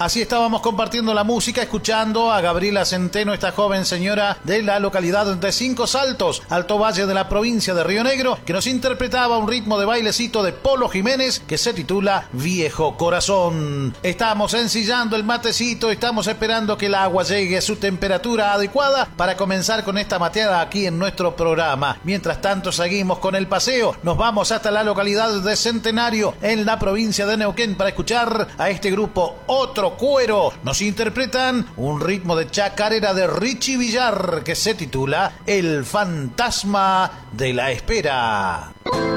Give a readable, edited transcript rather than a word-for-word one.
Así estábamos compartiendo la música, escuchando a Gabriela Centeno, esta joven señora de la localidad de Cinco Saltos, Alto Valle de la provincia de Río Negro, que nos interpretaba un ritmo de bailecito de Polo Jiménez que se titula Viejo Corazón. Estamos ensillando el matecito, estamos esperando que el agua llegue a su temperatura adecuada para comenzar con esta mateada aquí en nuestro programa. Mientras tanto seguimos con el paseo, nos vamos hasta la localidad de Centenario en la provincia de Neuquén para escuchar a este grupo Otro Cuero. Nos interpretan un ritmo de chacarera de Richie Villar que se titula El Fantasma de la Espera.